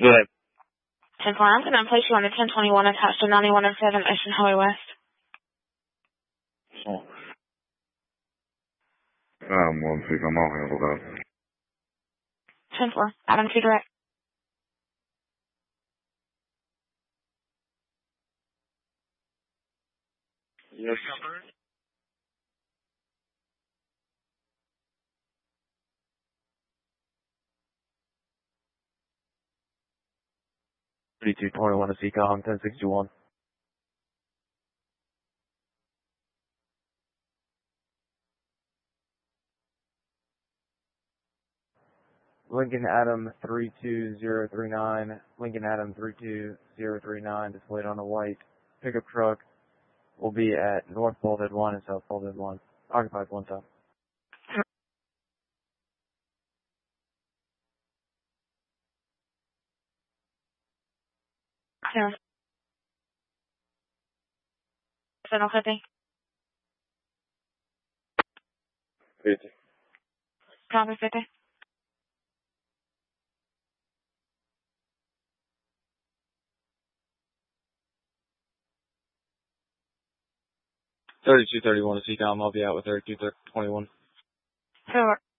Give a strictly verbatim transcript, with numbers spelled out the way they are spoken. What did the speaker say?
Good. ten four, I'm going to place you on the ten twenty-one attached to ninety-one oh seven Ocean Highway West. Oh. Um, one six, I'm all handled up. ten four, Adam two direct. Yes. thirty-two twenty-one to Seacom, ten sixty-one. Lincoln Adam three two zero three nine, Lincoln Adam three two zero three nine, displayed on a white pickup truck, will be at North Folded one and South Folded one. Occupied one time. Zero. seven fifty. fifty. Copy fifty. thirty-two thirty-one to Seacom, I'll be out with thirty-two twenty-one. Zero.